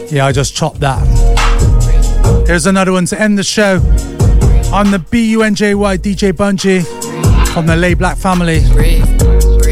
Yeah, I just chopped that. Here's another one to end the show. I'm the BUNJY DJ Bunji from the Lay Black family.